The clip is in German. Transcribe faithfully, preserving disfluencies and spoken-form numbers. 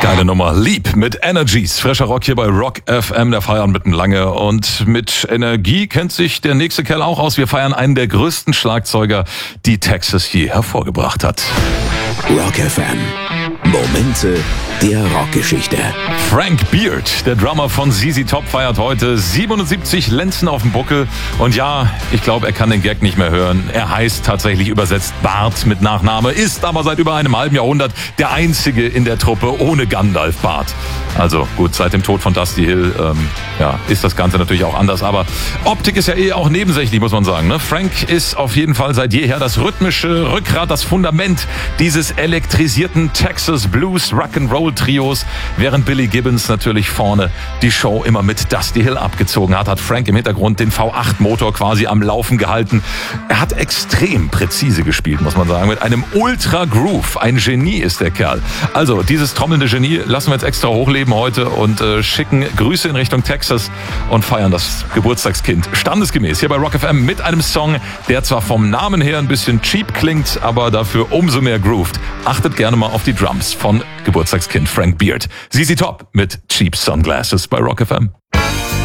Geile Nummer. Lieb mit Energies. Frischer Rock hier bei Rock F M. Der feiern mitten lange. Und mit Energie kennt sich der nächste Kerl auch aus. Wir feiern einen der größten Schlagzeuger, die Texas je hervorgebracht hat. Rock F M. Momente der Rockgeschichte. Frank Beard, der Drummer von Z Z Top, feiert heute siebenundsiebzig Lenzen auf dem Buckel. Und ja, ich glaube, er kann den Gag nicht mehr hören. Er heißt tatsächlich übersetzt Bart mit Nachname, ist aber seit über einem halben Jahrhundert der einzige in der Truppe ohne Gandalf-Bart. Also gut, seit dem Tod von Dusty Hill ähm, ja, ist das Ganze natürlich auch anders. Aber Optik ist ja eh auch nebensächlich, muss man sagen. Ne? Frank ist auf jeden Fall seit jeher das rhythmische Rückgrat, das Fundament dieses elektrisierten Texas Blues Rock'n'Roll Trios. Während Billy Gibbons natürlich vorne die Show immer mit Dusty Hill abgezogen hat, hat Frank im Hintergrund den V acht Motor quasi am Laufen gehalten. Er hat extrem präzise gespielt, muss man sagen, mit einem Ultra Groove. Ein Genie ist der Kerl. Also dieses trommelnde Genie lassen wir jetzt extra hochleben heute und äh, schicken Grüße in Richtung Texas und feiern das Geburtstagskind standesgemäß hier bei Rock F M mit einem Song, der zwar vom Namen her ein bisschen cheap klingt, aber dafür umso mehr grooved. Achtet gerne mal auf die Drums von Geburtstagskind Frank Beard. Z Z Top mit Cheap Sunglasses bei Rock F M.